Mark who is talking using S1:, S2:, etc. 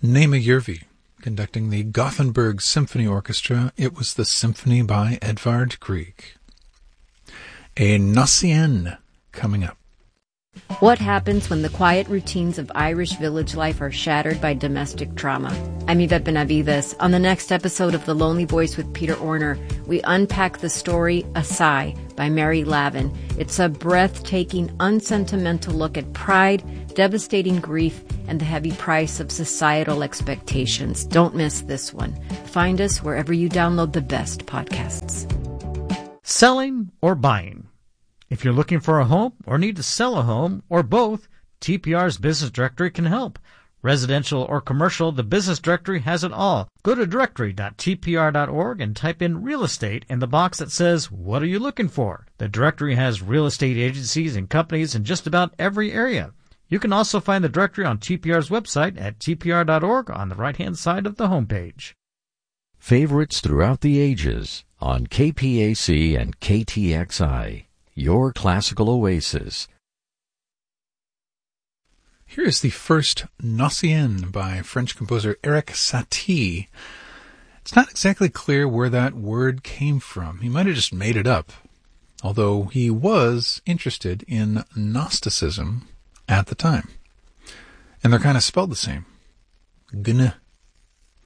S1: Nema Järvi conducting the Gothenburg Symphony Orchestra. It was the Symphony by Edvard Grieg. A Nossienne coming up.
S2: What happens when the quiet routines of Irish village life are shattered by domestic trauma? I'm Yvette Benavides. On the next episode of The Lonely Voice with Peter Orner, we unpack the story A Sigh by Mary Lavin. It's a breathtaking, unsentimental look at pride, devastating grief, and the heavy price of societal expectations. Don't miss this one. Find us wherever you download the best podcasts.
S3: Selling or buying? If you're looking for a home or need to sell a home or both, TPR's Business Directory can help. Residential or commercial, the Business Directory has it all. Go to directory.tpr.org and type in real estate in the box that says, what are you looking for? The directory has real estate agencies and companies in just about every area. You can also find the directory on TPR's website at tpr.org on the right-hand side of the homepage.
S4: Favorites throughout the ages on KPAC and KTXI. Your classical oasis.
S1: Here is the first Nossienne by French composer Erik Satie. It's not exactly clear where that word came from. He might have just made it up, although he was interested in Gnosticism at the time. And they're kind of spelled the same. Gn